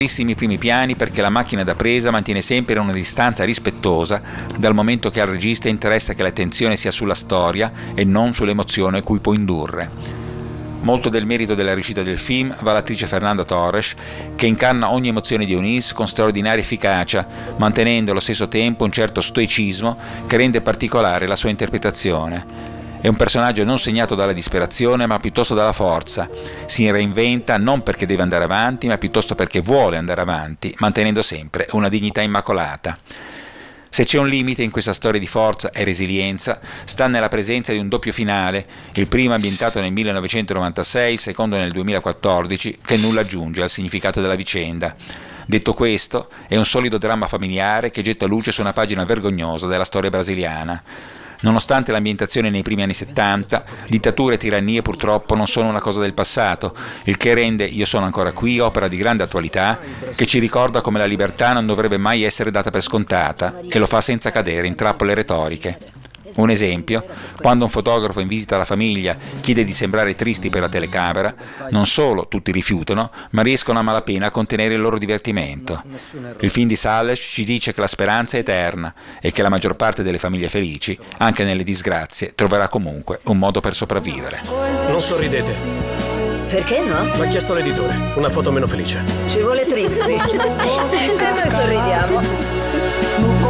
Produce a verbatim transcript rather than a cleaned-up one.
I primi piani perché la macchina da presa mantiene sempre una distanza rispettosa dal momento che al regista interessa che l'attenzione sia sulla storia e non sull'emozione a cui può indurre. Molto del merito della riuscita del film va all'attrice Fernanda Torres, che incarna ogni emozione di Eunice con straordinaria efficacia, mantenendo allo stesso tempo un certo stoicismo che rende particolare la sua interpretazione. È un personaggio non segnato dalla disperazione, ma piuttosto dalla forza. Si reinventa non perché deve andare avanti, ma piuttosto perché vuole andare avanti, mantenendo sempre una dignità immacolata. Se c'è un limite in questa storia di forza e resilienza, sta nella presenza di un doppio finale, il primo ambientato nel millenovecentonovantasei, il secondo nel duemilaquattordici, che nulla aggiunge al significato della vicenda. Detto questo, è un solido dramma familiare che getta luce su una pagina vergognosa della storia brasiliana. Nonostante l'ambientazione nei primi anni settanta, dittature e tirannie purtroppo non sono una cosa del passato, il che rende Io sono ancora qui opera di grande attualità che ci ricorda come la libertà non dovrebbe mai essere data per scontata e lo fa senza cadere in trappole retoriche. Un esempio, quando un fotografo in visita alla famiglia chiede di sembrare tristi per la telecamera, non solo tutti rifiutano, ma riescono a malapena a contenere il loro divertimento. Il film di Salles ci dice che la speranza è eterna e che la maggior parte delle famiglie felici, anche nelle disgrazie, troverà comunque un modo per sopravvivere. Non sorridete. Perché no? L'ha chiesto l'editore. Una foto meno felice. Ci vuole tristi. E noi sorridiamo.